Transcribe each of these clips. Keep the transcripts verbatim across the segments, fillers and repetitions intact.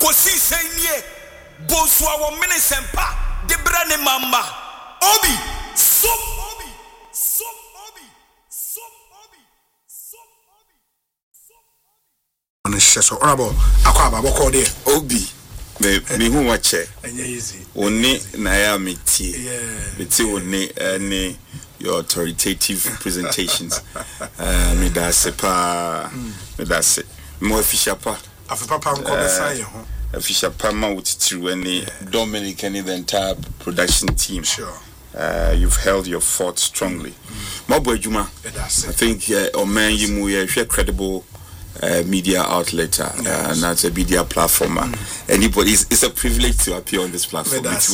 kosi senye bonso a wo mene sempa de bra ne mama obi so obi so obi so obi so obi so on sheso honorable akwa baba ko de obi me me hu wache enye easy oni na ya meti meti oni any your authoritative presentations uh me da sepa me da se mo official pa afepa pa nko be san ye ho official pa ma wutitiru any Dominic and the entire production team. Sure. Uh, you've held your fort strongly. Mabo Juma, I think uh, Omen Yimu is credible uh, media outlet uh, yes. and that's a media platform. Mm. Anybody, it's, it's a privilege to appear on this platform. And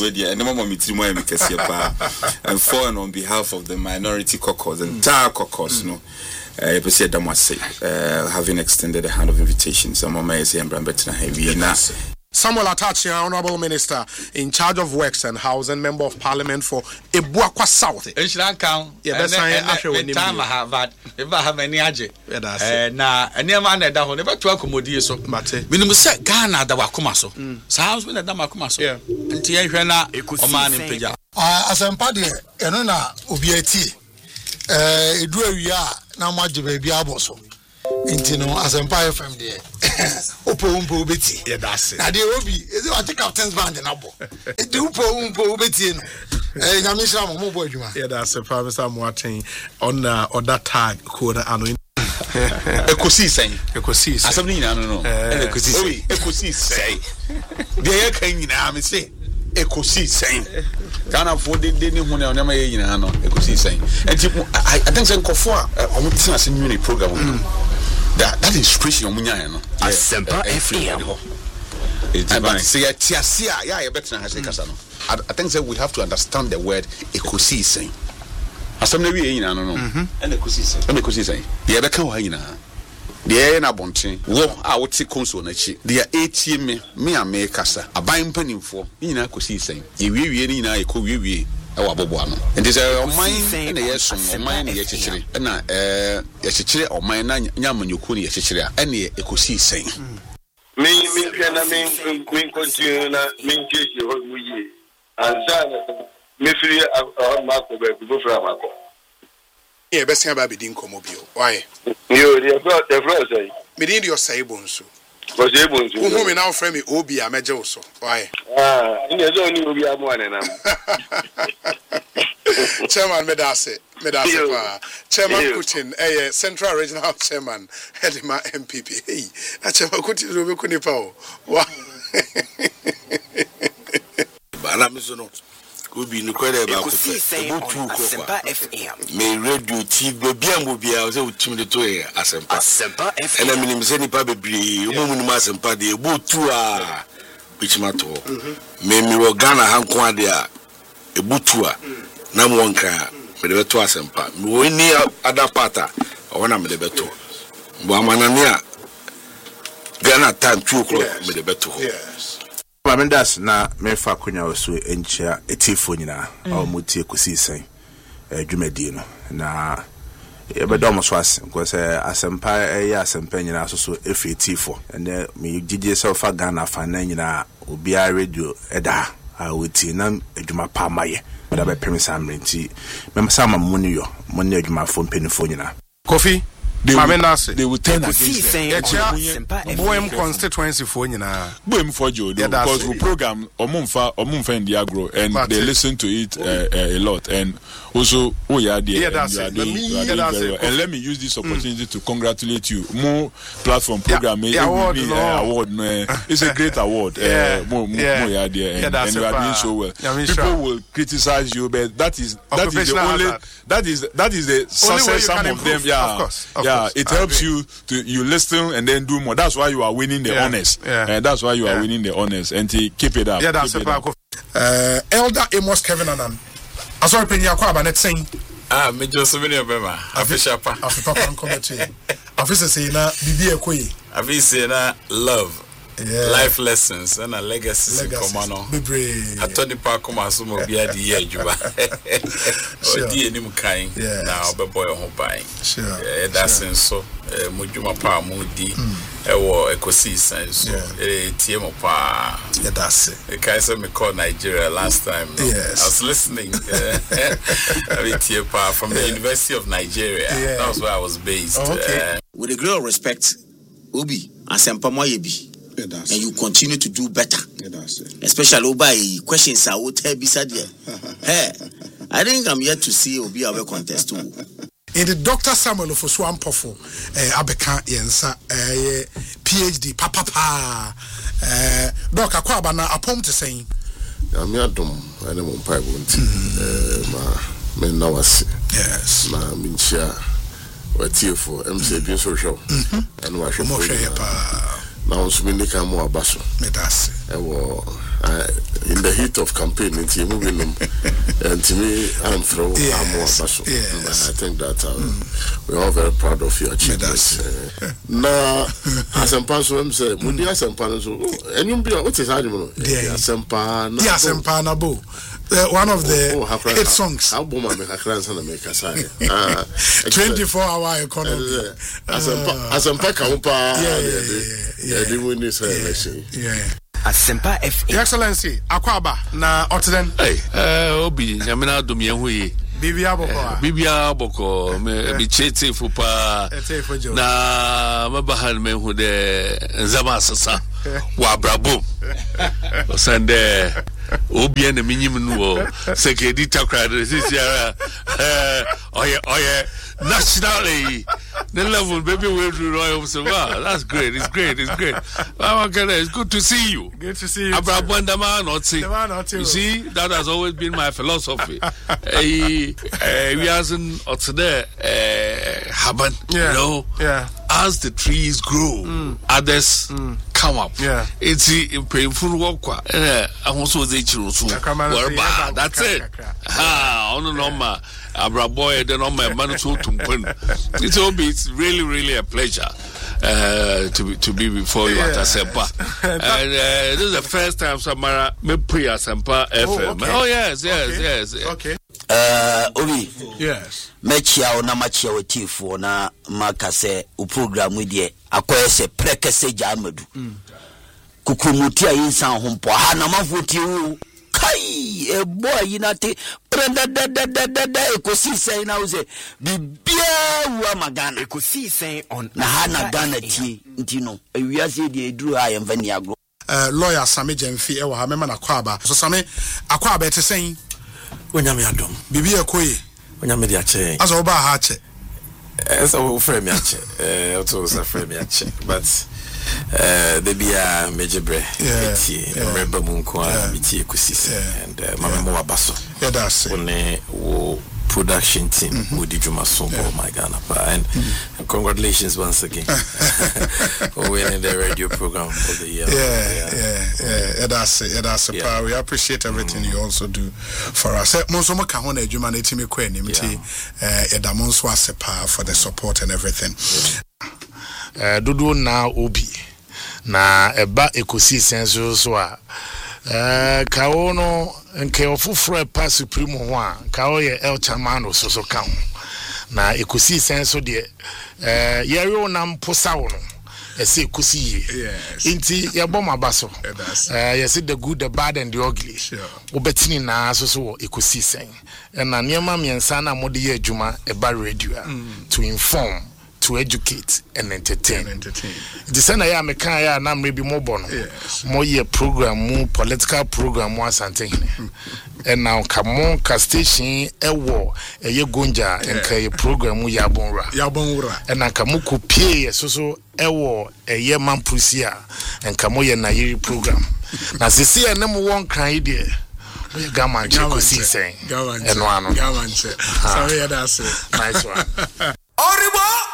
for and on behalf of the minority caucus, the entire caucus, mm. no. Uh, uh, having extended a hand of invitation. Some amazing Samuel Atachi, Honorable Minister in charge of Works and Housing, Member of Parliament for Ebuakwa South. Enshira kan. Yeah, that's why we time Harvard. Eba ha mani age. Eh na eniema na da ho ne beto akomodie so. Mate. Minimum say Ghana da wakoma so. Sa house we na da makoma so. Nti ye hwe na o man mpagya. Ah asempa de eno na obi ati. Eh edu awia na maje ba bia aboso. Inti no asempa F M de opo umpo obeti yeah that's it na de obi is it what captain's band na bo e de opo umpo obeti no eh nyame hira mo mo bo adwuma yeah that's it for Mister Moaten on uh, on that tag code ano ekosi sen ekosi sen asem ni nyina no no ekosi sen obi ekosi sen de ye kan nyina me se ekosi sen Ghana for de de ni hu na na ma ye nyina no ekosi sen enti I think say nkofo a omo tina se new program that that inspiration omunya no Asempa F M it's divine say tiasia ya ye better ha say kasa no I think say we have to understand the word ekosi sen asem na wi nyina no no and ekosi sen and ekosi sen ye be kan ho nyina de na bonten wo a wote konso na chi de etie me me a me kasa aban mpanimfo nyina ekosi sen ye wiewie ni nyina ye ko wiewie e wa bobo ano enti say oman na ye som oman na ye chichire na eh ye chichire oman na nyamanyoku na ye chichire a na ye ekosi sen me me hwana me me continue na me nkeje ho wuye ansa na me firi ma ko be go fra ma ko yeah be sen ba be din komo bio why yo the fro the fro say me din your say bonso ko say bonso who me now frame me obi a meje wo so why ah ni ezo ni obi amu anenam Chairman Medase Medase pa Chairman Kuchin eh Central Regional Chairman Hedima M P P hey a Chairman Kuchin zo be kuni pa o wa bana misono obi ni kwere ba ko fe butu ko kwa me radio ti gbe bia mo bia o se utim de to e asempa Asempa F M ena minim se ni pa bebre o mu mu asempa de butu a bichimato me mi wo Ghana hanko ade a ebutu a na mo nka me de beto asempa me wo ni adapata o na me de beto bo amanane a Ghana time two o'clock me de beto yes Mamendas na mefa konya oso enchia etifo nyina o muti ekosi sen adwumadi no na e be dom so ase ko se asempa e asempa nyina so so efi etifo ene me gige se fa Ghana fa na nyina obi a radio eda a woti na adwuma pa maye da be pemisa mrenti memsa ma muni yo muni adwuma fo mpenifo nyina Kofi they will, they will turn against them. Boem constituency for nyina. Boem for Joe because we program Omumfa Omumfa in the agro and but they listen to it uh, uh, a lot and also oh yeah there yeah, and you are doing, you are doing very well. And let me use this opportunity mm. to congratulate you. More platform program yeah, award, be, no. uh, award no, uh, it's a great award. yeah, uh, more, yeah. more yeah there and, yeah, and you are doing so well. Yeah, People sure. will criticize you, but that is that is the only hazard. that is that is the success some of improve. them. Yeah, of course, of yeah, course. it helps you to you listen and then do more. That's why you are winning the yeah. honors. Yeah. And that's why you are yeah. winning the honors. And to keep it up. Yeah, that's it. Uh, Elder Amos Kevin Anan. I saw a penny aqua net saying, ah, me just so many of them. Official pa. Official pa committee. Officer say na bibi ekoi. Officer na love. life lessons and a legacy commano. I told the park come as some of the idea juba. Oh dear nim kind now be boy home buying. Sure. That's in so Mujuma pa mudi ewo ekosi sense eh T M pa. Yeah, that's it. The guy said me call Nigeria last time. Yes. I was listening. I T M pa from the University of Nigeria. That was where I was based. Okay. With a great respect, Obi Asempa Moyebi. Yeah, and you continue to do better. Yeah, that's it. Especially Obi questions I would tell beside you. Hey, I think I'm yet to see Obi have a contest too. In the Doctor Samuel of Oswan Pofo, eh, Abeka Yensa, eh, PhD, Papa Pa, eh, Doc Akwabana, upon to saying, I'm your dom, I don't want pipe, ma, men now, yes, ma, Minchia, what here for M C B social, and wash your motion. Now, Sminika more basso. In the heat of campaign, and to me, I'm through more basso. I think that uh, mm. we're all very proud of your achievements. Now, as a person said, Mudia Sampano, and you be what is animal? Sampana, Sampana Bo. One of the oh, oh, hit songs. Album I make a class and make a sign. twenty-four hour economy. As a as a pack of yeah, yeah, the win this election. Yeah. Asempa F A. Your Excellency, Akwaba na Otten. Hey, uh, Obi, Yamina Dumia Hui. Bibia Boko. Bibia Boko, me chete fupa. Na mabahan me hu de Nzama Sasa. Wa brabo. Osande Obi and the minimum wo sekedi takra this year. Oh yeah, oh yeah. Nationally, the level baby will do royal so wow, that's great, it's great, it's great. It's good to see you. Good to see you. Abrabandama not see. You see, that has always been my philosophy. We hasn't or today happen, you know. Yeah. As the trees grow, mm. others mm. come up. Yeah. It's a painful walk. I also say that's it. Ah, on no ma. Abraboy, the normal man so to pun. It's all be it's really, really a pleasure uh, to be to be before you at Asempa. And uh, this is the first time Samara me pre Asempa F M. Oh yes, yes, okay. yes, yes. Okay. Uh, Obi. Yes. Mechia ona machia wetifo na makase u program we de akoye se prekese jamadu. Kukumuti a insan hompo ha na mafoti u kai e boy yinate prenda da da da da da ekosi say na uze bibia wa magana ekosi say on na ha na Ghana ti ntino ewiase de eduru ha yemfani agro. Uh, lawyer Sami Jemfi e wa ha mema na kwaba. So Sami akwaba ete saying Onyame adom. Bibi ekoye. Onyame di ache. Asa oba ha ache. Esa o frame ache. Eh o to sa frame ache. But eh the bia mejebre. Eti remember munko a miti kusisi and mama mo wabaso. Yeah, that's it. One wo production team mm-hmm. Udi Juma Sombo yeah. my Ghana and, mm-hmm. and congratulations once again for winning the radio program of the year. Yeah, yeah, yeah, yeah. yeah that's it. Yeah, that's it. Yeah. We appreciate everything mm-hmm. you also do for us. Monso mo ka ho na adwuma na etimi kwa ni mti eh edamonso asepa for the support and everything. Eh dodo na obi na eba ekosi senso so a eh kawo no nke ofufro pa supreme ho a kawo ye el chamano so so kan na ekosi senso de eh yero na mposa wo no ese ekosi ye inti ye bom abaso eh ye see the good the bad and the ugly obetini na so so ekosi sen na niema miensa na mode ye adwuma e ba radio to inform, to educate and entertain. And entertain. The same I am a kind of na maybe more bono. More year program, more political program, more something. And now come on, station a war a ye gonja and kay program we yabonra. Yabonra. And I come ku pay so so a war a year man pusia and come on Nairi program. Now see a number one cry dear. Gaman Chikusi saying. Gaman. And one. Gaman. Sorry, that's it. Nice one. Oribo!